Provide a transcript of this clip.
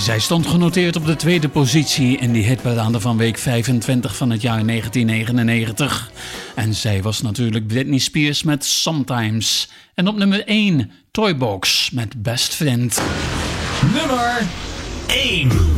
Zij stond genoteerd op de tweede positie in die hitparade van week 25 van het jaar 1999. En zij was natuurlijk Britney Spears met Sometimes. En op nummer 1 Toybox met Best Friend. Nummer 1.